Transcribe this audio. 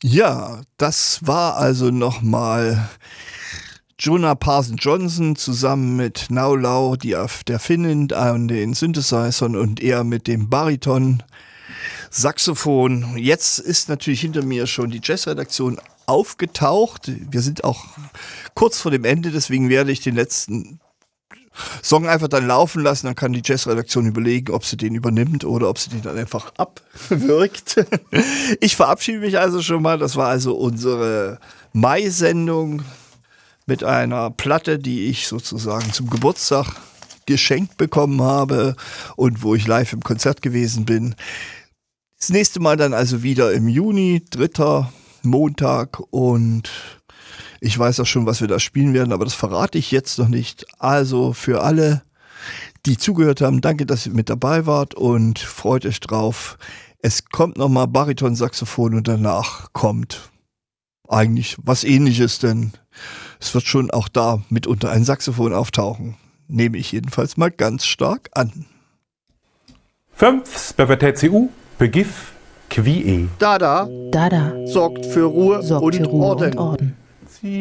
Ja, das war also nochmal Jonah Parson-Johnson zusammen mit Now Lau, der Finnin an den Synthesizern und er mit dem Bariton Saxophon. Jetzt ist natürlich hinter mir schon die Jazzredaktion aufgetaucht. Wir sind auch kurz vor dem Ende, deswegen werde ich den letzten Song einfach dann laufen lassen. Dann kann die Jazzredaktion überlegen, ob sie den übernimmt oder ob sie den dann einfach abwirkt. Ich verabschiede mich also schon mal. Das war also unsere Mai-Sendung mit einer Platte, die ich sozusagen zum Geburtstag geschenkt bekommen habe und wo ich live im Konzert gewesen bin. Das nächste Mal dann also wieder im Juni, 3. Montag, und ich weiß auch schon, was wir da spielen werden, aber das verrate ich jetzt noch nicht. Also für alle, die zugehört haben, danke, dass ihr mit dabei wart und freut euch drauf. Es kommt nochmal Bariton-Saxophon und danach kommt eigentlich was Ähnliches, denn es wird schon auch da mitunter ein Saxophon auftauchen. Nehme ich jedenfalls mal ganz stark an. 5. BWTCU, Begif, Qui. Dada Dada sorgt für Ruhe sorgt und für Ruhe Orden. und Orden.